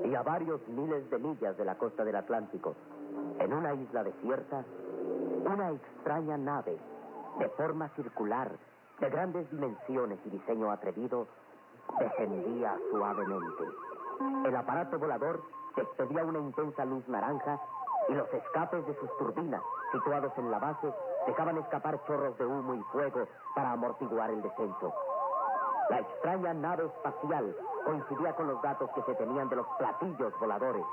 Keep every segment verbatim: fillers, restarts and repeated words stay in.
y a varios miles de millas de la costa del Atlántico, en una isla desierta, una extraña nave de forma circular, de grandes dimensiones y diseño atrevido, descendía suavemente. El aparato volador despedía una intensa luz naranja y los escapes de sus turbinas, situados en la base, dejaban escapar chorros de humo y fuego para amortiguar el descenso. La extraña nave espacial coincidía con los datos que se tenían de los platillos voladores.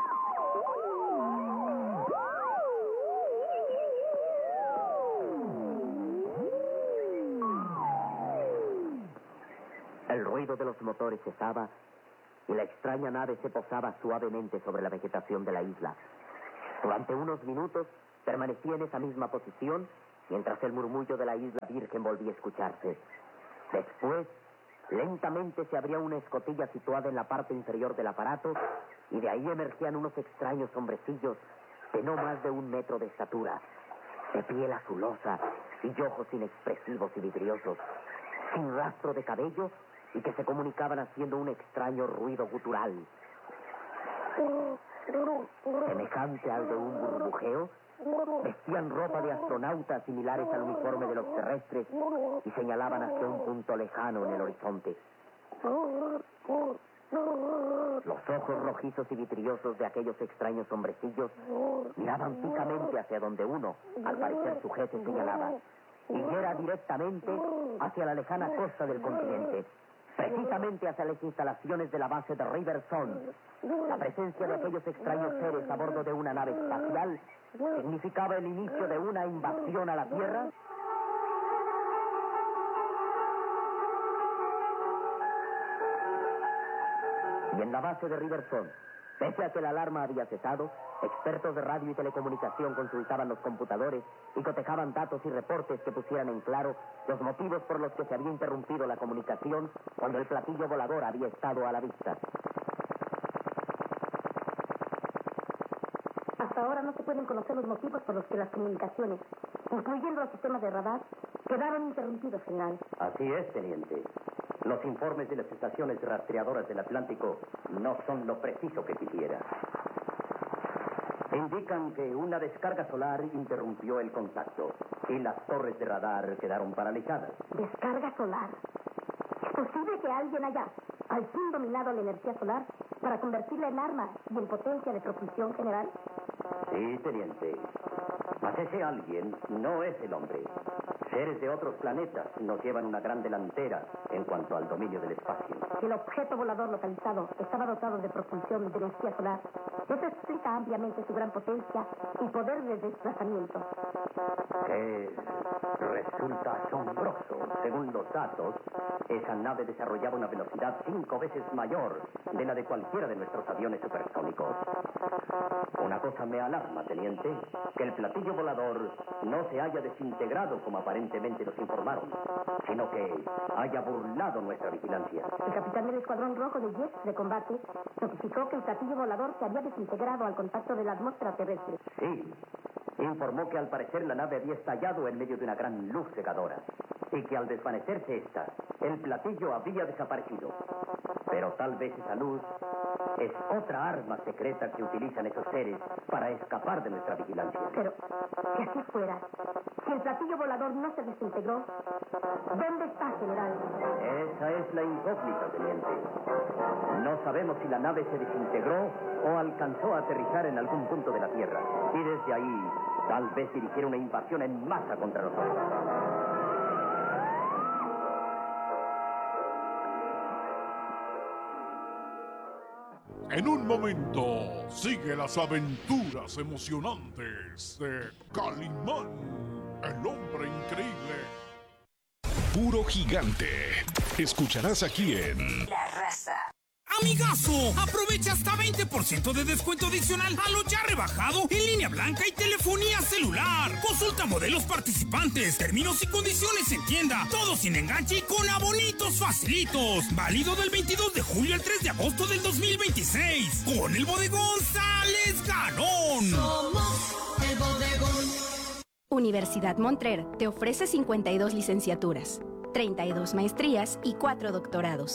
El ruido de los motores cesaba y la extraña nave se posaba suavemente sobre la vegetación de la isla. Durante unos minutos permanecía en esa misma posición mientras el murmullo de la isla virgen volvía a escucharse. Después, lentamente se abría una escotilla situada en la parte inferior del aparato y de ahí emergían unos extraños hombrecillos de no más de un metro de estatura, de piel azulosa y ojos inexpresivos y vidriosos, sin rastro de cabello y que se comunicaban haciendo un extraño ruido gutural. Semejante al de un burbujeo, vestían ropa de astronautas similares al uniforme de los terrestres y señalaban hacia un punto lejano en el horizonte. Los ojos rojizos y vidriosos de aquellos extraños hombrecillos miraban fijamente hacia donde uno, al parecer su jefe, señalaba, y era directamente hacia la lejana costa del continente, precisamente hacia las instalaciones de la base de Riverson. La presencia de aquellos extraños seres a bordo de una nave espacial significaba el inicio de una invasión a la Tierra. Y en la base de Riverson, pese a que la alarma había cesado, expertos de radio y telecomunicación consultaban los computadores y cotejaban datos y reportes que pusieran en claro los motivos por los que se había interrumpido la comunicación cuando el platillo volador había estado a la vista. Hasta ahora no se pueden conocer los motivos por los que las comunicaciones, incluyendo los sistemas de radar, quedaron interrumpidos, general. Así es, teniente. Los informes de las estaciones rastreadoras del Atlántico no son lo preciso que quisiera. Indican que una descarga solar interrumpió el contacto y las torres de radar quedaron paralizadas. ¿Descarga solar? ¿Es posible que alguien haya al fin dominado la energía solar para convertirla en arma y en potencia de propulsión general? Sí, teniente. Mas ese alguien no es el hombre. Seres de otros planetas nos llevan una gran delantera en cuanto al dominio del espacio. El objeto volador localizado estaba dotado de propulsión de energía solar. Eso explica ampliamente su gran potencia y poder de desplazamiento. Que resulta asombroso. Según los datos, esa nave desarrollaba una velocidad cinco veces mayor de la de cualquiera de nuestros aviones supersónicos. Una cosa me alarma, teniente, que el platillo volador no se haya desintegrado como aparentemente nos informaron, sino que haya burlado nuestra vigilancia. El capitán del Escuadrón Rojo de Jets de Combate notificó que el platillo volador se había desintegrado al contacto de la atmósfera terrestre. Sí, informó que al parecer la nave había estallado en medio de una gran luz cegadora y que al desvanecerse esta, el platillo había desaparecido. Pero tal vez esa luz es otra arma secreta que utilizan esos seres para escapar de nuestra vigilancia. Pero, si así fuera, si el platillo volador no se desintegró, ¿dónde está, general? Esa es la incógnita, teniente. No sabemos si la nave se desintegró o alcanzó a aterrizar en algún punto de la Tierra. Y desde ahí, tal vez dirigiera una invasión en masa contra nosotros. En un momento, sigue las aventuras emocionantes de Calimán, el hombre increíble. Puro gigante. Escucharás aquí en La Raza. Amigazo, aprovecha hasta veinte por ciento de descuento adicional a lo ya rebajado en línea blanca y telefonía celular. Consulta modelos participantes, términos y condiciones en tienda, todo sin enganche y con abonitos facilitos. Válido del veintidós de julio al tres de agosto del dos mil veintiséis. Con el bodegón sales ganón. Somos el bodegón. Universidad Montrer te ofrece cincuenta y dos licenciaturas, treinta y dos maestrías y cuatro doctorados.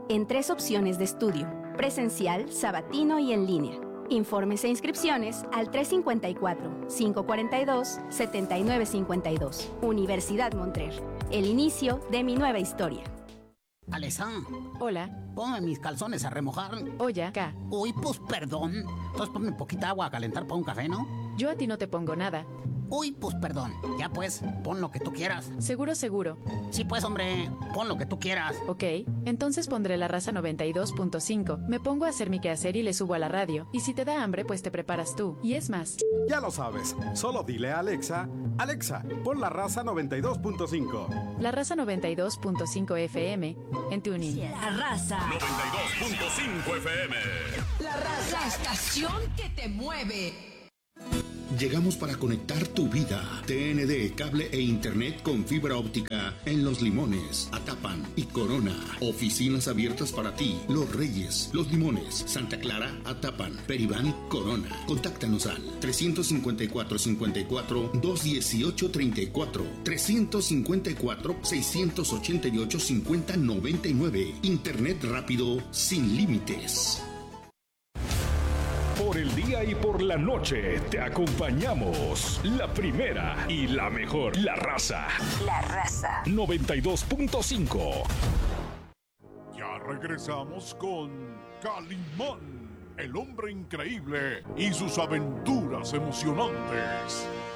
en tres opciones de estudio: presencial, sabatino y en línea. Informes e inscripciones al tres cinco cuatro, cinco cuatro dos, siete nueve cinco dos. Universidad Montrer. El inicio de mi nueva historia. Alesa. Hola. Ponme mis calzones a remojar. Oye, acá. Uy, pues perdón. Entonces ponme poquita agua a calentar para un café, ¿no? Yo a ti no te pongo nada. Uy, pues perdón. Ya pues, pon lo que tú quieras. Seguro, seguro. Sí, pues, hombre, pon lo que tú quieras. Ok, entonces pondré la raza noventa y dos punto cinco. Me pongo a hacer mi quehacer y le subo a la radio. Y si te da hambre, pues te preparas tú. Y es más. Ya lo sabes. Solo dile a Alexa: Alexa, pon la raza noventa y dos punto cinco. La raza noventa y dos punto cinco F M en TuneIn. La raza noventa y dos punto cinco F M. La raza, la estación que te mueve. Llegamos para conectar tu vida. T N D, cable e internet con fibra óptica en Los Limones, Atapan y Corona. Oficinas abiertas para ti. Los Reyes, Los Limones, Santa Clara, Atapan, Peribán, Corona. Contáctanos al tres cinco cuatro, cinco cuatro, dos uno ocho, tres cuatro, tres cinco cuatro, seis ocho ocho, cinco cero nueve nueve. Internet rápido sin límites. Por el día y por la noche te acompañamos. La primera y la mejor. La raza. La raza. noventa y dos punto cinco. Ya regresamos con Calimán, el hombre increíble y sus aventuras emocionantes.